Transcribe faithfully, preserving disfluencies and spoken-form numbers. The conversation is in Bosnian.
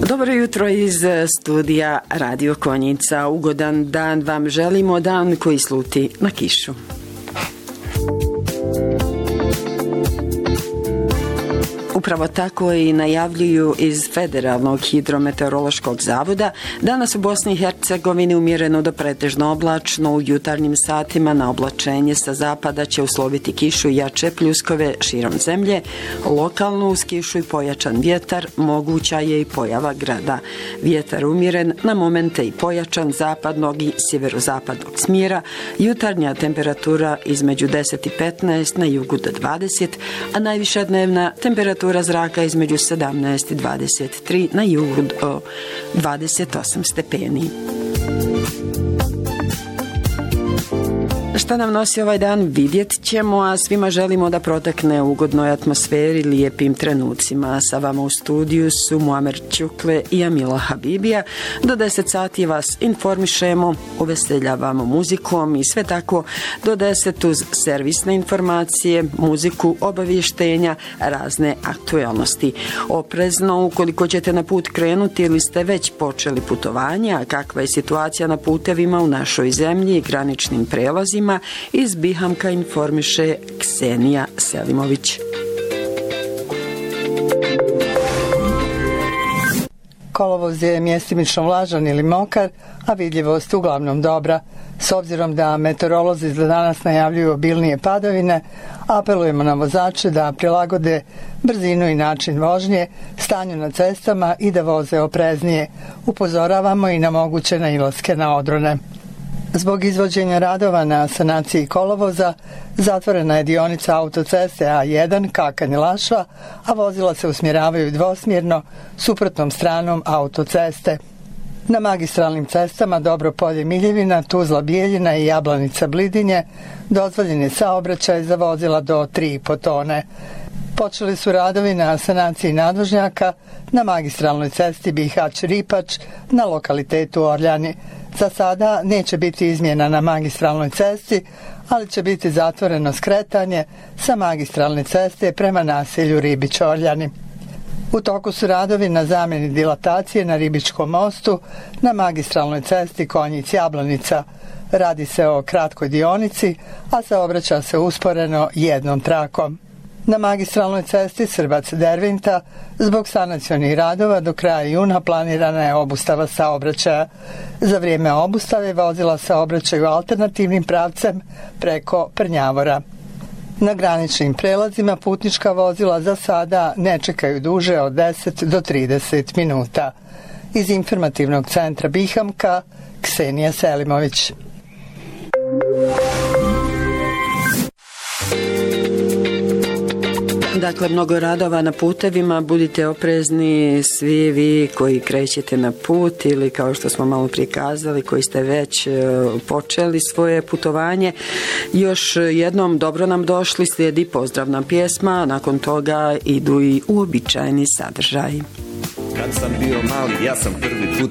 Dobro jutro iz studija Radio Konjica. Ugodan dan vam želimo, dan koji sluti na kišu. Upravo tako i najavljuju iz Federalnog hidrometeorološkog zavoda. Danas u Bosni i Hercegovini umjereno do pretežno oblačno, u jutarnjim satima na oblačenje sa zapada će usloviti kišu i jače pljuskove širom zemlje. Lokalno uz kišu i pojačan vjetar moguća je i pojava grada. Vjetar umjeren, na momente i pojačan zapadnog i sjeverozapadnog smjera. Jutarnja temperatura između deset i petnaest, na jugu do dvadeset, a najviša dnevna temperatura zraka između sedamnaest i dvadeset tri, na jugu do dvadeset osam stepeni. Šta nam nosi ovaj dan vidjet ćemo, a svima želimo da protekne u ugodnoj atmosferi, lijepim trenucima. Sa vama u studiju su Muamer Ćukle i Amila Habibija. Do deset sati vas informišemo, uveseljavamo muzikom i sve tako do deset uz servisne informacije, muziku, obavještenja, razne aktualnosti. Oprezno, ukoliko ćete na put krenuti ili ste već počeli putovanje, a kakva je situacija na putevima u našoj zemlji i graničnim prelazima, iz Bihamka informiše Ksenija Selimović. Kolovoz je mjestimično vlažan ili mokar, a vidljivost uglavnom dobra. S obzirom da meteorolozi za danas najavljuju obilnije padavine, apelujemo na vozače da prilagode brzinu i način vožnje stanju na cestama i da voze opreznije. Upozoravamo i na moguće nailaske na odrone. Zbog izvođenja radova na sanaciji kolovoza, zatvorena je dionica autoceste A jedan Kakanj-Lašva, a vozila se usmjeravaju dvosmjerno suprotnom stranom autoceste. Na magistralnim cestama Dobropolje-Miljevina, Tuzla-Bijeljina i Jablanica-Blidinje dozvoljen je saobraćaj za vozila do tri i po tone. Počeli su radovi na sanaciji nadvožnjaka na magistralnoj cesti Bihać-Ripač na lokalitetu Orljani. Za sada neće biti izmjena na magistralnoj cesti, ali će biti zatvoreno skretanje sa magistralne ceste prema naselju Ribić-Orljani. U toku su radovi na zamjeni dilatacije na Ribičkom mostu na magistralnoj cesti Konjic-Jablanica. Radi se o kratkoj dionici, a saobraća se usporeno jednom trakom. Na magistralnoj cesti Srbac-Dervinta zbog sanacionih radova do kraja juna planirana je obustava saobraćaja. Za vrijeme obustave vozila saobraćaju alternativnim pravcem preko Prnjavora. Na graničnim prelazima putnička vozila za sada ne čekaju duže od deset do trideset minuta. Iz informativnog centra Bihamka, Ksenija Selimović. Dakle, mnogo radova na putevima, budite oprezni svi vi koji krećete na put ili kao što smo malo prikazali, koji ste već počeli svoje putovanje. Još jednom dobro nam došli, slijedi pozdravna pjesma, nakon toga idu i uobičajeni sadržaji. Kad sam bio mali, ja sam prvi put